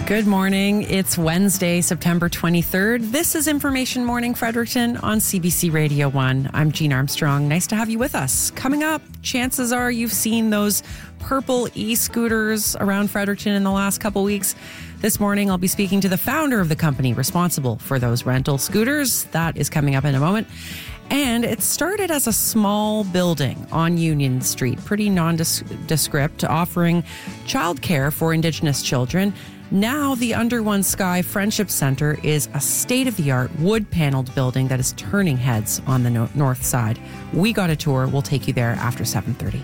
Good morning. It's Wednesday, September 23rd. This is Information Morning Fredericton on CBC Radio 1. I'm Jean Armstrong. Nice to have you with us. Coming up, chances are you've seen those purple e-scooters around Fredericton in the last couple weeks. This morning, I'll be speaking to the founder of the company responsible for those rental scooters. That is coming up in a moment. And it started as a small building on Union Street, pretty nondescript, offering childcare for Indigenous children. Now, the Under One Sky Friendship Center is a state-of-the-art wood-paneled building that is turning heads on the north side. We got a tour. We'll take you there after 7:30.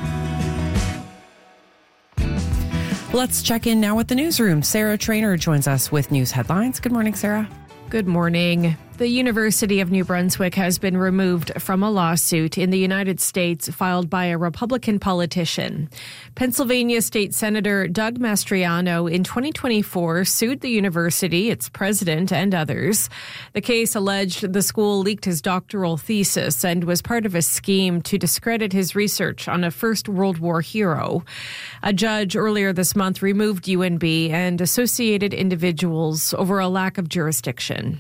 Let's check in now with the newsroom. Sarah Traynor joins us with news headlines. Good morning, Sarah. Good morning. The University of New Brunswick has been removed from a lawsuit in the United States filed by a Republican politician. Pennsylvania State Senator Doug Mastriano in 2024 sued the university, its president, and others. The case alleged the school leaked his doctoral thesis and was part of a scheme to discredit his research on a First World War hero. A judge earlier this month removed UNB and associated individuals over a lack of jurisdiction.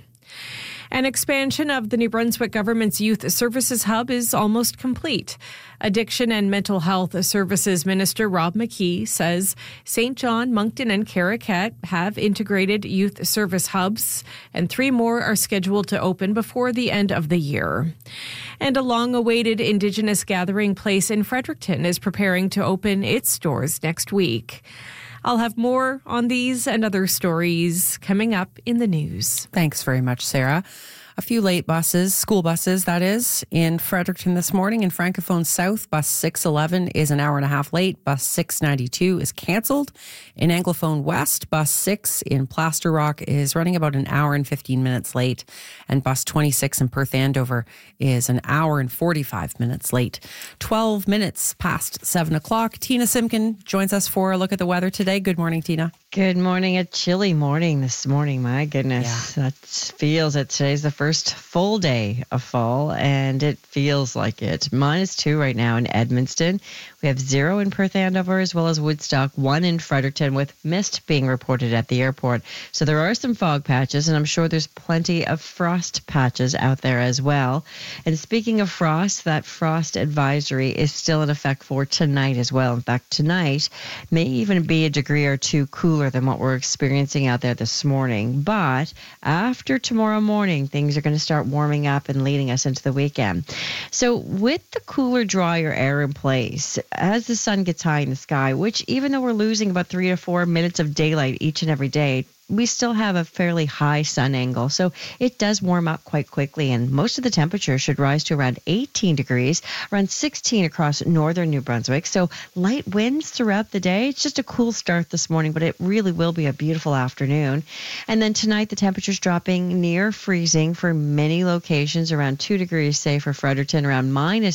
An expansion of the New Brunswick government's Youth Services Hub is almost complete. Addiction and Mental Health Services Minister Rob McKee says St. John, Moncton, and Caraquet have integrated youth service hubs, and 3 more are scheduled to open before the end of the year. And a long-awaited Indigenous gathering place in Fredericton is preparing to open its doors next week. I'll have more on these and other stories coming up in the news. Thanks very much, Sarah. A few late buses, school buses, that is, in Fredericton this morning. In Francophone South, bus 611 is an hour and a half late. Bus 692 is cancelled. In Anglophone West, bus 6 in Plaster Rock is running about an hour and 15 minutes late. And bus 26 in Perth Andover is an hour and 45 minutes late. 12 minutes past 7 o'clock. Tina Simpkin joins us for a look at the weather today. Good morning, Tina. Good morning. A chilly morning this morning. My goodness. Yeah. That feels it. Today's the first full day of fall, and it feels like it. -2 right now in Edmundston. We have 0 in Perth Andover as well as Woodstock, 1 in Fredericton with mist being reported at the airport. So there are some fog patches, and I'm sure there's plenty of frost patches out there as well. And speaking of frost, that frost advisory is still in effect for tonight as well. In fact, tonight may even be a degree or two cooler than what we're experiencing out there this morning. But after tomorrow morning, things are going to start warming up and leading us into the weekend. So with the cooler, drier air in place, as the sun gets high in the sky, which even though we're losing about 3 to 4 minutes of daylight each and every day, we still have a fairly high sun angle. So it does warm up quite quickly, and most of the temperature should rise to around 18 degrees, around 16 across northern New Brunswick. So light winds throughout the day. It's just a cool start this morning, but it really will be a beautiful afternoon. And then tonight, the temperature's dropping near freezing for many locations, around 2 degrees, say, for Fredericton, around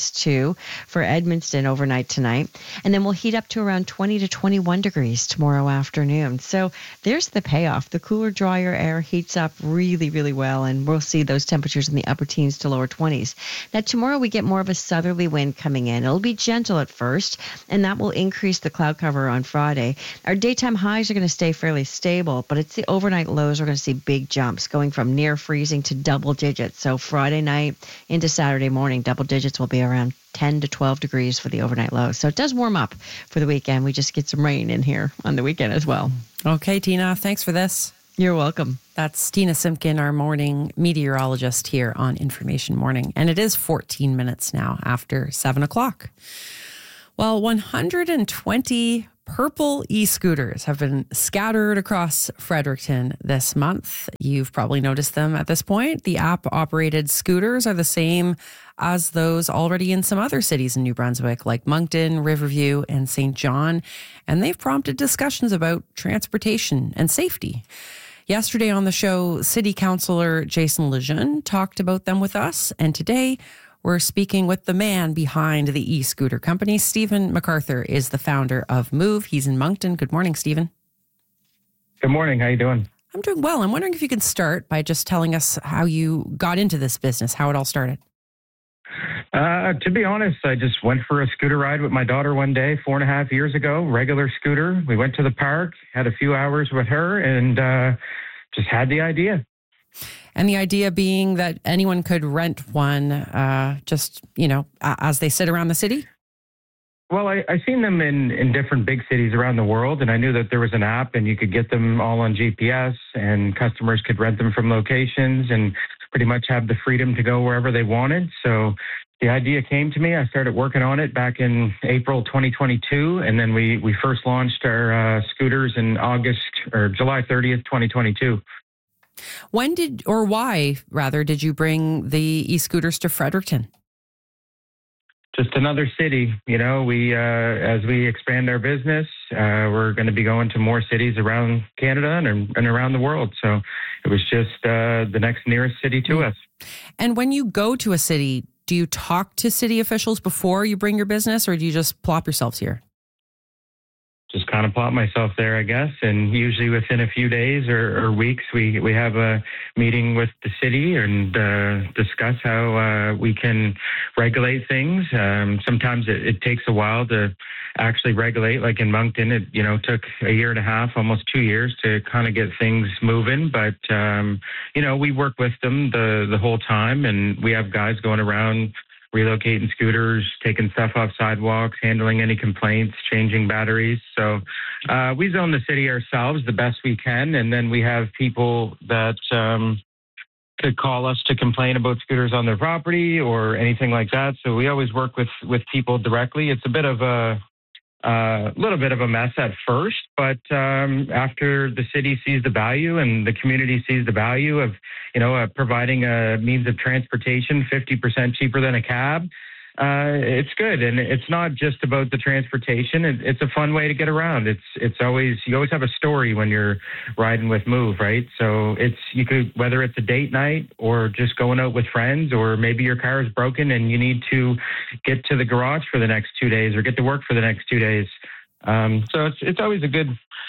-2 for Edmundston overnight tonight. And then we'll heat up to around 20 to 21 degrees tomorrow afternoon. So there's the payoff. The cooler, drier air heats up really, really well, and we'll see those temperatures in the upper teens to lower 20s. Now, tomorrow we get more of a southerly wind coming in. It'll be gentle at first, and that will increase the cloud cover on Friday. Our daytime highs are going to stay fairly stable, but it's the overnight lows we're going to see big jumps, going from near freezing to double digits. So Friday night into Saturday morning, double digits will be around 10 to 12 degrees for the overnight lows. So it does warm up for the weekend. We just get some rain in here on the weekend as well. Okay, Tina, thanks for this. You're welcome. That's Tina Simpkin, our morning meteorologist here on Information Morning. And it is 14 minutes now after 7 o'clock. Well, 120 purple e-scooters have been scattered across Fredericton this month. You've probably noticed them at this point. The app-operated scooters are the same as those already in some other cities in New Brunswick, like Moncton, Riverview, and St. John. And they've prompted discussions about transportation and safety. Yesterday on the show, City Councillor Jason Lejeune talked about them with us. And today, we're speaking with the man behind the e-scooter company. Stephen MacArthur is the founder of Move. He's in Moncton. Good morning, Stephen. Good morning. How you doing? I'm doing well. I'm wondering if you could start by just telling us how you got into this business, how it all started. To be honest, I just went for a scooter ride with my daughter one day, 4.5 years ago, regular scooter. We went to the park, had a few hours with her, and just had the idea. And the idea being that anyone could rent one, as they sit around the city? Well, I seen them in different big cities around the world, and I knew that there was an app and you could get them all on GPS, and customers could rent them from locations and pretty much have the freedom to go wherever they wanted. So the idea came to me. I started working on it back in April 2022, and then we first launched our scooters in July 30th, 2022. Why did you bring the e-scooters to Fredericton? Just another city. We as we expand our business, we're going to be going to more cities around Canada and around the world. So it was just the next nearest city to us. And when you go to a city, do you talk to city officials before you bring your business, or do you just plop yourselves here? Just kind of plot myself there, I guess. And usually within a few days or weeks, we have a meeting with the city and discuss how we can regulate things. Sometimes it takes a while to actually regulate. Like in Moncton, it took a year and a half, almost 2 years to kind of get things moving. But, we work with them the whole time, and we have guys going around relocating scooters, taking stuff off sidewalks, handling any complaints, changing batteries. So we zone the city ourselves the best we can. And then we have people that could call us to complain about scooters on their property or anything like that. So we always work with people directly. It's a bit of a little bit of a mess at first, but after the city sees the value and the community sees the value of, providing a means of transportation 50% cheaper than a cab, it's good. And it's not just about the transportation. It's a fun way to get around. You always have a story when you're riding with Move, right? So whether it's a date night or just going out with friends, or maybe your car is broken and you need to get to the garage for the next 2 days or get to work for the next 2 days. So it's always a good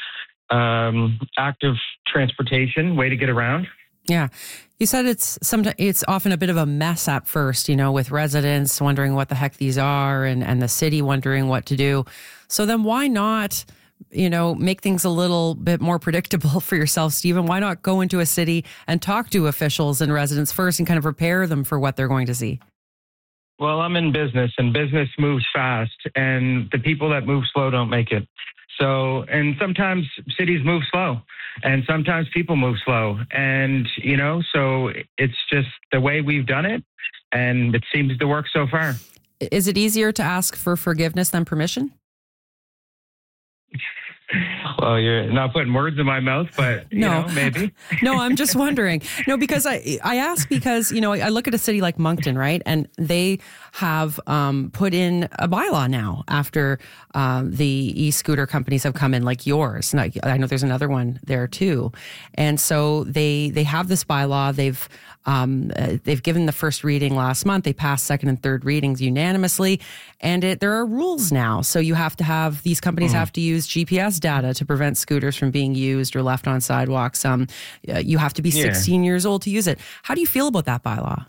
active transportation way to get around. Yeah. You said it's often a bit of a mess at first, with residents wondering what the heck these are and the city wondering what to do. So then why not, make things a little bit more predictable for yourself, Stephen? Why not go into a city and talk to officials and residents first and kind of prepare them for what they're going to see? Well, I'm in business, and business moves fast, and the people that move slow don't make it. So, and sometimes cities move slow, and sometimes people move slow. And, so it's just the way we've done it, and it seems to work so far. Is it easier to ask for forgiveness than permission? Well, you're not putting words in my mouth, but, maybe. No, I'm just wondering. No, because I ask because, I look at a city like Moncton, right? And they have put in a bylaw now after the e-scooter companies have come in, like yours. And I know there's another one there too. And so they have this bylaw. They've given the first reading last month. They passed second and third readings unanimously. And there are rules now. So these companies have to use GPS data to prevent scooters from being used or left on sidewalks. You have to be 16 years old to use it. How do you feel about that bylaw?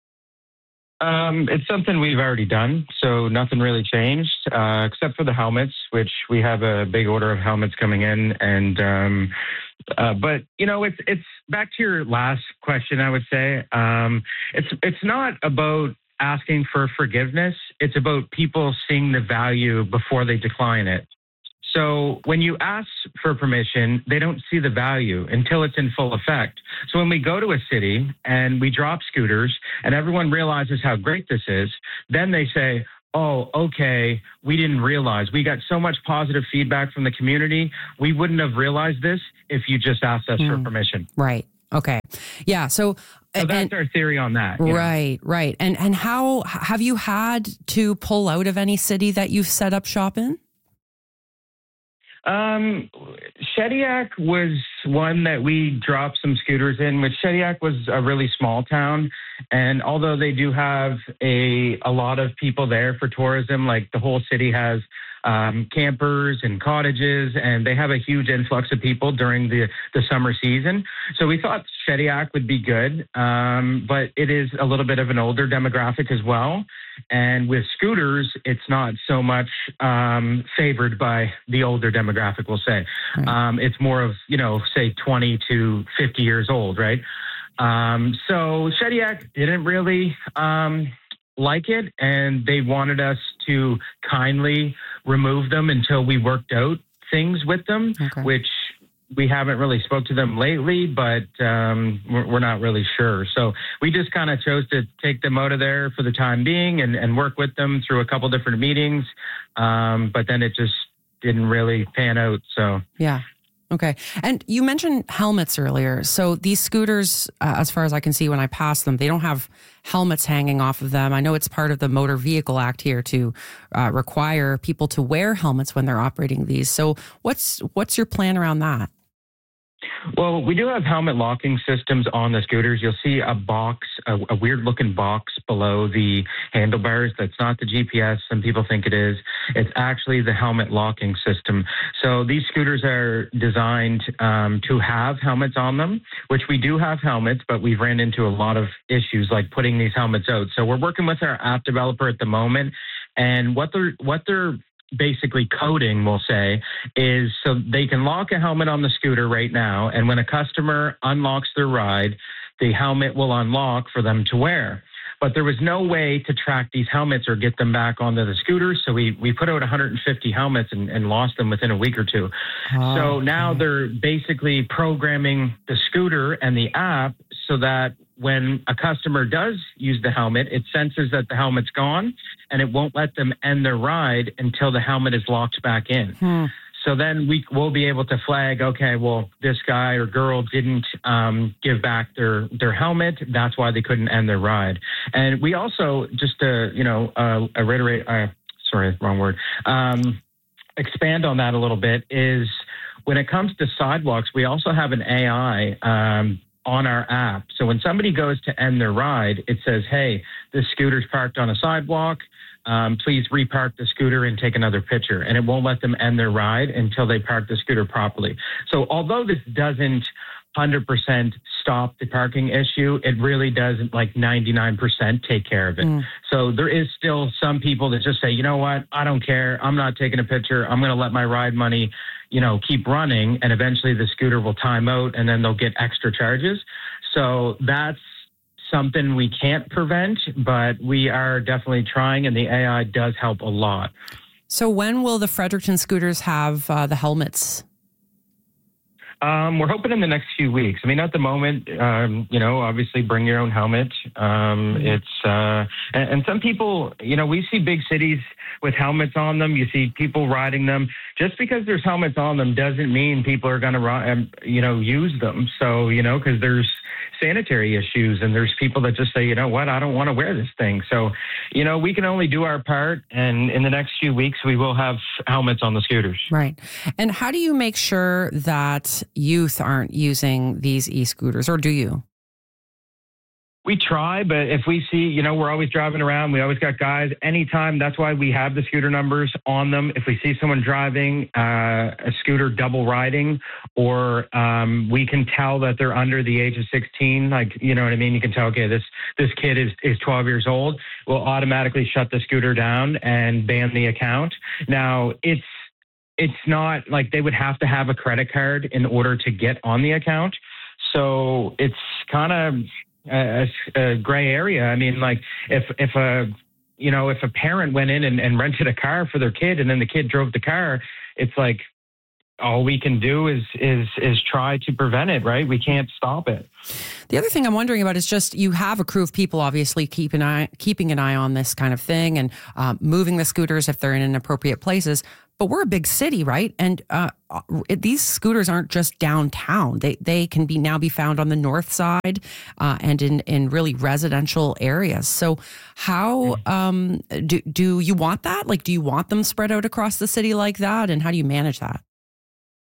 It's something we've already done, so nothing really changed, except for the helmets, which we have a big order of helmets coming in. And but it's back to your last question. I would say it's not about asking for forgiveness. It's about people seeing the value before they decline it. So when you ask for permission, they don't see the value until it's in full effect. So when we go to a city and we drop scooters and everyone realizes how great this is, then they say, oh, okay, we didn't realize. We got so much positive feedback from the community. We wouldn't have realized this if you just asked us for permission. Right. Okay. Yeah. So that's our theory on that. Right. Right. And how have you had to pull out of any city that you've set up shop in? Shediac was one that we dropped some scooters in, which Shediac was a really small town. And although they do have a lot of people there for tourism, like the whole city has campers and cottages, and they have a huge influx of people during the summer season. So we thought Shediac would be good, but it is a little bit of an older demographic as well. And with scooters, it's not so much favored by the older demographic, we'll say. Right. It's more of, say 20 to 50 years old, right? So Shediac didn't really like it, and they wanted us to kindly remove them until we worked out things with them, which we haven't really spoke to them lately, but we're not really sure. So we just kind of chose to take them out of there for the time being and work with them through a couple different meetings. But then it just didn't really pan out. So yeah. Okay. And you mentioned helmets earlier. So these scooters, as far as I can see when I pass them, they don't have helmets hanging off of them. I know it's part of the Motor Vehicle Act here to require people to wear helmets when they're operating these. So what's your plan around that? Well, we do have helmet locking systems on the scooters. You'll see a box, a weird looking box below the handlebars. That's not the GPS. Some people think it is. It's actually the helmet locking system. So these scooters are designed to have helmets on them, which we do have helmets, but we've ran into a lot of issues like putting these helmets out. So we're working with our app developer at the moment, and what they're basically coding, we'll say, is so they can lock a helmet on the scooter right now, and when a customer unlocks their ride, the helmet will unlock for them to wear. But there was no way to track these helmets or get them back onto the scooters, so we put out 150 helmets and lost them within a week or two. So now they're basically programming the scooter and the app so that when a customer does use the helmet, it senses that the helmet's gone, and it won't let them end their ride until the helmet is locked back in. So then we'll be able to flag, okay, well, this guy or girl didn't give back their helmet. That's why they couldn't end their ride. And we also, just to, reiterate, sorry, wrong word, expand on that a little bit, is when it comes to sidewalks, we also have an AI on our app. So when somebody goes to end their ride, it says, hey, this scooter's parked on a sidewalk. Please repark the scooter and take another picture. And it won't let them end their ride until they park the scooter properly. So although this doesn't 100% stop the parking issue, it really does like 99% take care of it. So there is still some people that just say, you know what, I don't care. I'm not taking a picture. I'm going to let my ride money, keep running. And eventually the scooter will time out and then they'll get extra charges. So that's something we can't prevent, but we are definitely trying, and the AI does help a lot. So when will the Fredericton scooters have the helmets? We're hoping in the next few weeks. I mean, at the moment, obviously bring your own helmet. It's and some people, we see big cities with helmets on them. You see people riding them. Just because there's helmets on them doesn't mean people are going to, use them. So, because there's sanitary issues, and there's people that just say, you know what, I don't want to wear this thing. So, we can only do our part, and in the next few weeks, we will have helmets on the scooters. Right. And how do you make sure that youth aren't using these e-scooters, or do you? We try, but if we see, we're always driving around. We always got guys anytime. That's why we have the scooter numbers on them. If we see someone driving a scooter double riding, or we can tell that they're under the age of 16, like, you know what I mean? You can tell, okay, this kid is 12 years old. We'll automatically shut the scooter down and ban the account. Now, it's not like they would have to have a credit card in order to get on the account. So it's kind of a gray area. I mean, like if a parent went in and rented a car for their kid, and then the kid drove the car, it's like all we can do is try to prevent it, right? We can't stop it. The other thing I'm wondering about is just, you have a crew of people obviously keeping an eye on this kind of thing, and moving the scooters if they're in inappropriate places. But we're a big city, right? And these scooters aren't just downtown. They can now be found on the north side and in really residential areas. So how do you want that? Like, do you want them spread out across the city like that? And how do you manage that?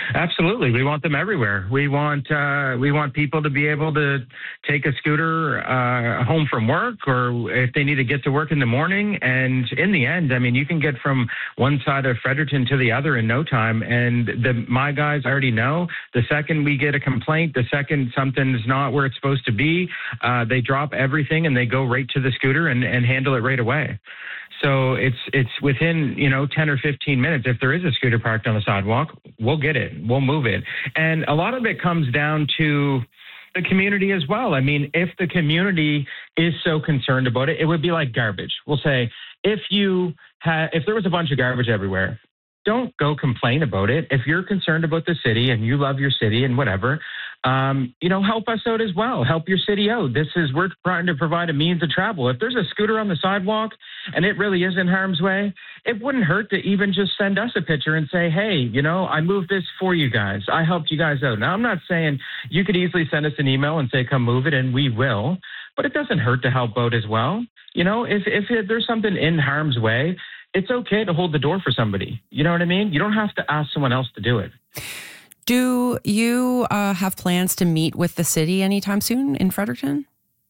Absolutely. We want them everywhere. We want people to be able to take a scooter home from work, or if they need to get to work in the morning. And in the end, I mean, you can get from one side of Fredericton to the other in no time. And my guys already know the second we get a complaint, the second something's not where it's supposed to be, they drop everything and they go right to the scooter and handle it right away. So it's within, 10 or 15 minutes. If there is a scooter parked on the sidewalk, we'll get it. We'll move it. And a lot of it comes down to the community as well. I mean, if the community is so concerned about it, it would be like garbage. We'll say, if there was a bunch of garbage everywhere, don't go complain about it. If you're concerned about the city and you love your city and whatever, help us out as well. Help your city out. We're trying to provide a means of travel. If there's a scooter on the sidewalk and it really is in harm's way, it wouldn't hurt to even just send us a picture and say, hey, I moved this for you guys. I helped you guys out. Now, I'm not saying you could easily send us an email and say, come move it, and we will, but it doesn't hurt to help out as well. If there's something in harm's way, it's okay to hold the door for somebody. You know what I mean? You don't have to ask someone else to do it. Do you have plans to meet with the city anytime soon in Fredericton?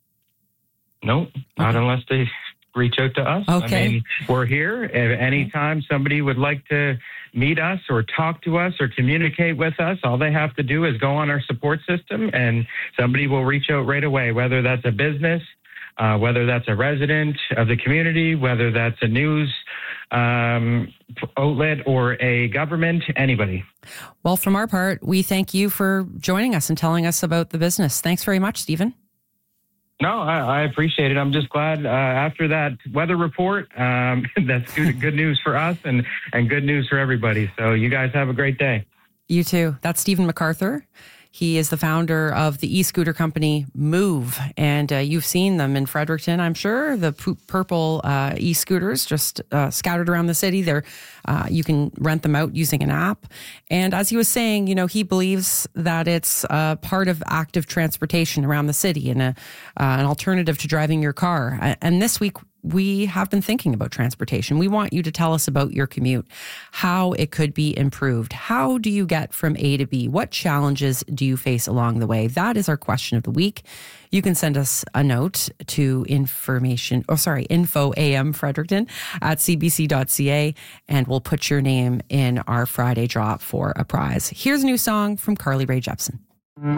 No, not unless they reach out to us. Okay. I mean, we're here. If anytime somebody would like to meet us or talk to us or communicate with us, all they have to do is go on our support system and somebody will reach out right away, whether that's a business, whether that's a resident of the community, whether that's a news outlet or a government, anybody. Well, from our part, we thank you for joining us and telling us about the business. Thanks very much, Stephen. No, I appreciate it. I'm just glad after that weather report, that's good news for us and good news for everybody. So you guys have a great day. You too. That's Stephen MacArthur. He is the founder of the e-scooter company Move, and you've seen them in Fredericton, I'm sure. The purple e-scooters just scattered around the city. You can rent them out using an app. And as he was saying, he believes that it's part of active transportation around the city and an alternative to driving your car. And this week, we have been thinking about transportation. We want you to tell us about your commute, how it could be improved. How do you get from A to B? What challenges do you face along the way? That is our question of the week. You can send us a note to info@cbc.ca, and we'll put your name in our Friday drop for a prize. Here's a new song from Carly Rae Jepsen.